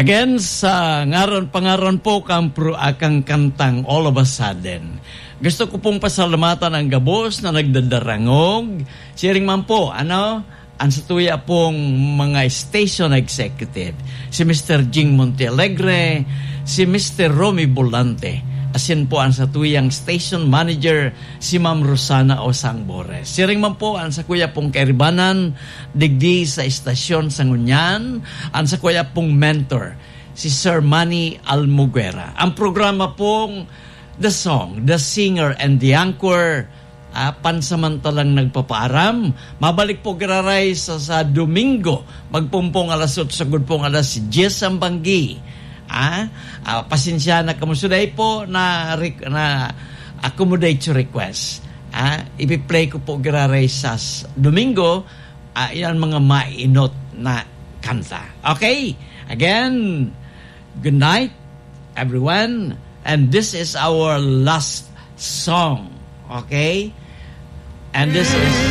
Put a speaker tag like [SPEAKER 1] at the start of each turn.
[SPEAKER 1] Again, sa pangaron po akang kantang All of a Sudden. Gusto ko pong pasalamatan ang gabos na nagdadarangog. Siring man po, ang satuya pong mga station executive. Si Mr. Jing Montealegre, si Mr. Romy Bolante. Asin po ang satuyang station manager, si Ma'am Rosana Osangbores. Siring man po ang sakuya pong kairibanan, digdi sa istasyon sa Ngunyan, ang sakuya pong mentor, si Sir Manny Almuguera. Ang programa pong The Song, The Singer, and The Anchor, pansamantalang nagpapaaram. Mabalik po gararay sa Domingo, magpumpong alas 8, sagod pong alas 10 ang banggi. Pasensya na kamusuday po na accommodate your request. Ipi-play ko po gararay sa Domingo, yan mga mainot na kanta. Okay? Again, good night, everyone. And this is our last song. Okay? And this is